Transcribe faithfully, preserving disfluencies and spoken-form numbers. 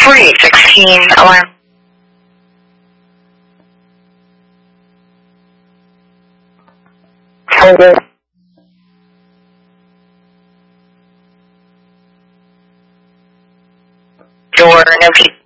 forty-eight sixteen alarm. Hold it. Door, no key.